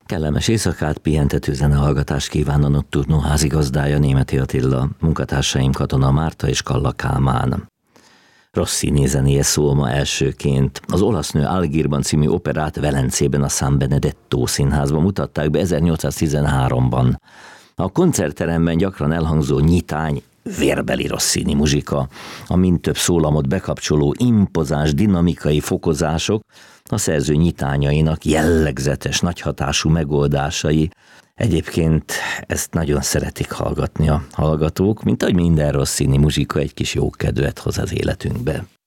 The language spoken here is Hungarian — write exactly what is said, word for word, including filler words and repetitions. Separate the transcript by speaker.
Speaker 1: Kellemes éjszakát, pihentető zenehallgatást kíván a Nocturno házigazdája, Németi Attila, munkatársaim Katona Márta és Kalla Kálmán. Rossini zenéje szól ma elsőként. Az olasz nő Algirban című operát Velencében a San Benedetto színházban mutatták be ezernyolcszáztizenháromban. A koncertteremben gyakran elhangzó nyitány vérbeli Rossini muzsika, a mind több szólamot bekapcsoló impozáns dinamikai fokozások, a szerző nyitányainak jellegzetes, nagyhatású megoldásai. Egyébként ezt nagyon szeretik hallgatni a hallgatók, mint ahogy minden Rossini muzsika egy kis jó kedvet hoz az életünkbe.